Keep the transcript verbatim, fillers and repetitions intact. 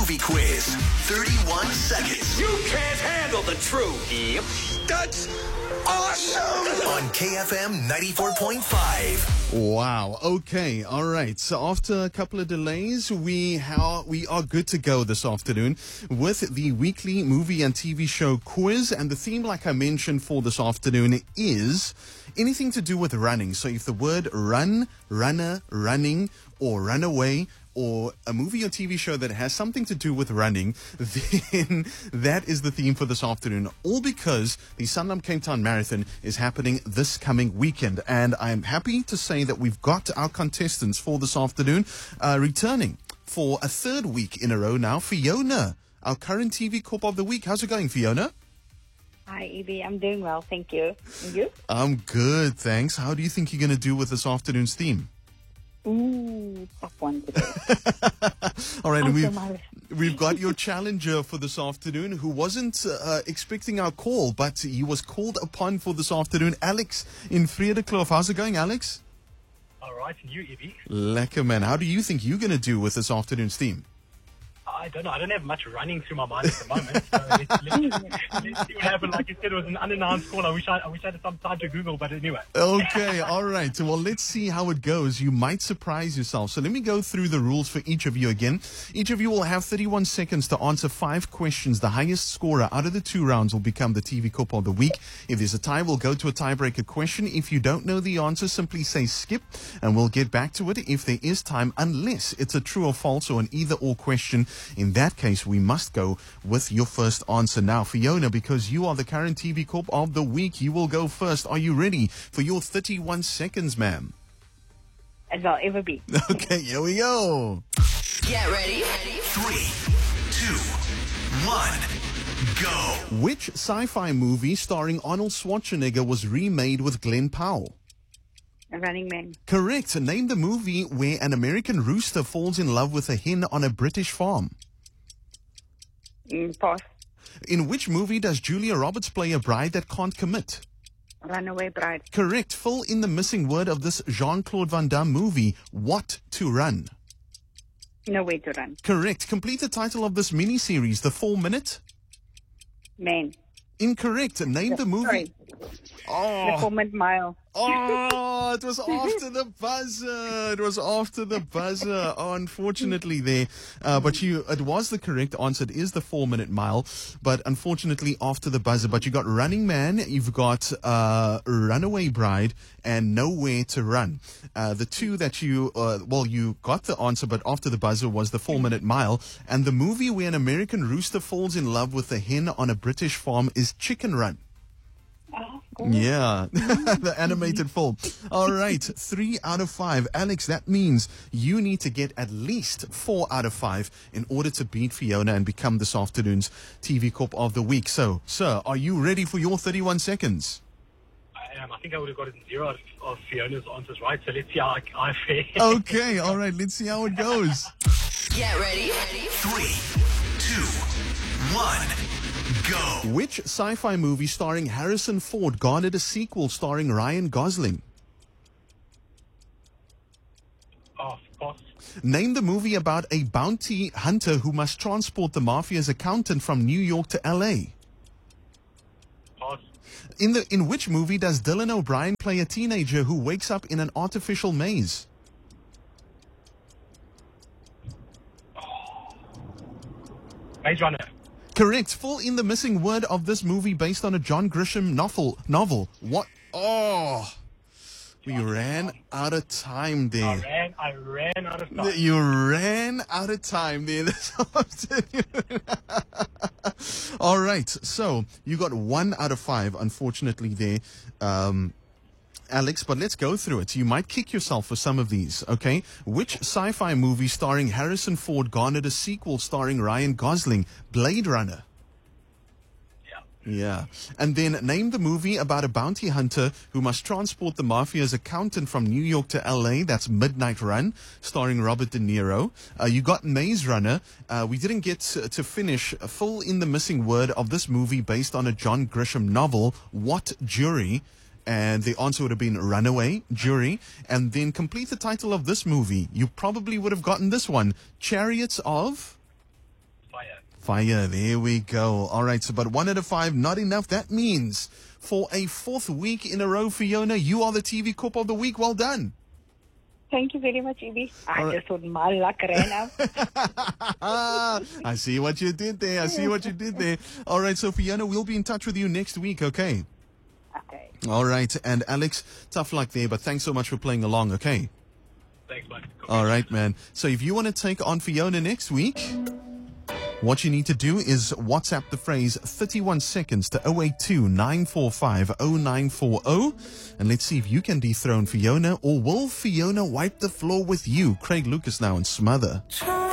movie quiz. thirty-one seconds. You can't handle the truth. Yep. That's awesome. On K F M ninety-four point five. Wow. Okay. All right. So after a couple of delays, we how we are good to go this afternoon with the weekly movie and T V show quiz. And the theme, like I mentioned for this afternoon, is anything to do with running. So if the word run, runner, running, or runaway, or a movie or T V show that has something to do with running, then that is the theme for this afternoon. All because the Sanlam Cape Town Marathon is happening this coming weekend. And I'm happy to say that we've got our contestants for this afternoon uh, returning for a third week in a row now. Fiona, our current T V Corp of the Week. How's it going, Fiona? Hi, Evie. I'm doing well, thank you. And you? I'm good, thanks. How do you think you're going to do with this afternoon's theme? Ooh, tough one today. All right, and I'm we've, so mad. we've got your challenger for this afternoon who wasn't uh, expecting our call, but he was called upon for this afternoon. Alex in Vredekloof. How's it going, Alex? All right, and you, Evie? Lekker, man. How do you think you're going to do with this afternoon's theme? I don't know. I don't have much running through my mind at the moment. So let's, let's, let's see what happened. Like you said, it was an unannounced call. I wish I, I wish I had some time to Google, but anyway. Okay, all right. Well, let's see how it goes. You might surprise yourself. So let me go through the rules for each of you again. Each of you will have thirty-one seconds to answer five questions. The highest scorer out of the two rounds will become the T V Corp of the Week. If there's a tie, we'll go to a tiebreaker question. If you don't know the answer, simply say skip, and we'll get back to it if there is time, unless it's a true or false or an either-or question. In that case, we must go with your first answer now. Fiona, because you are the current T V Corp of the Week, you will go first. Are you ready for your thirty-one seconds, ma'am? As I'll ever be. Okay, here we go. Get ready. Three, two, one, go. Which sci-fi movie starring Arnold Schwarzenegger was remade with Glenn Powell? A Running Man. Correct. Name the movie where an American rooster falls in love with a hen on a British farm. Mm, Pass. In which movie does Julia Roberts play a bride that can't commit? Runaway Bride. Correct. Fill in the missing word of this Jean-Claude Van Damme movie. What to Run? No Way to Run. Correct. Complete the title of this miniseries, The Four Minute. Man. Incorrect. Name the movie. Sorry. The Oh, Four-Minute Mile. oh, it was after the buzzer. It was after the buzzer. Oh, unfortunately there. Uh, but you, it was the correct answer. It is the four minute mile, but unfortunately after the buzzer. But you got Running Man, you've got uh, Runaway Bride, and Nowhere to Run. Uh, the two that you, uh, well, you got the answer, but after the buzzer was the four minute mile. And the movie where an American rooster falls in love with a hen on a British farm is Chicken Run. Oh, cool. Yeah, the animated film. All right, three out of five. Alex, that means you need to get at least four out of five in order to beat Fiona and become this afternoon's T V Corp of the Week. So, sir, are you ready for your thirty-one seconds? I am. I think I would have gotten zero out of, of Fiona's answers right, so let's see how I, I fare. Okay, all right, let's see how it goes. Get ready. Three, two, one, go. Which sci-fi movie starring Harrison Ford garnered a sequel starring Ryan Gosling? Oh, pass. Name the movie about a bounty hunter who must transport the mafia's accountant from New York to L A. Pass. In the in which movie does Dylan O'Brien play a teenager who wakes up in an artificial maze? Maze Runner. Correct. Fill in the missing word of this movie based on a John Grisham novel. Novel. What? Oh, we ran out of time I there. ran, I ran out of time. You ran out of time there. this afternoon. All right. So you got one out of five, unfortunately, there, um, Alex. But let's go through it. You might kick yourself for some of these. Okay. Which sci-fi movie starring Harrison Ford garnered a sequel starring Ryan Gosling? Blade Runner. Yeah. And then name the movie about a bounty hunter who must transport the mafia's accountant from New York to L A. That's Midnight Run, starring Robert De Niro. Uh, you got Maze Runner. Uh, we didn't get to, to finish. Fill in the missing word of this movie based on a John Grisham novel. What Jury? And the answer would have been Runaway, Jury. And then complete the title of this movie. You probably would have gotten this one. Chariots of... Fire, there we go. All right, so but one out of five, not enough. That means for a fourth week in a row, Fiona, you are the T V Corp of the Week. Well done. Thank you very much, Evie. I All right. just thought my luck ran out. Ah, I see what you did there. I see what you did there. All right, so Fiona, we'll be in touch with you next week, okay? Okay. All right, and Alex, tough luck there, but thanks so much for playing along, okay? Thanks, bud. All right, man. So if you want to take on Fiona next week, what you need to do is WhatsApp the phrase thirty-one seconds to oh eight two, nine four five, oh nine four oh. And let's see if you can dethrone Fiona, or will Fiona wipe the floor with you? Craig Lucas now and Smother. Try